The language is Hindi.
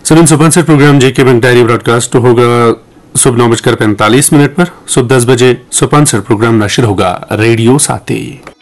सुनिन सुपनसर प्रोग्राम जेके बैंक डायरी ब्रॉडकास्ट होगा सुबह 9:45 पर। सुबह 10 बजे सुपनसर प्रोग्राम नशर होगा रेडियो साथी।